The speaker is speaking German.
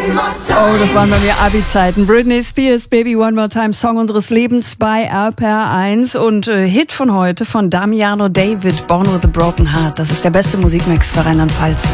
Oh, das waren bei mir Abi-Zeiten. Britney Spears, Baby One More Time, Song unseres Lebens bei RPR1 und Hit von heute von Damiano David, Born with a Broken Heart. Das ist der beste Musikmix für Rheinland-Pfalz.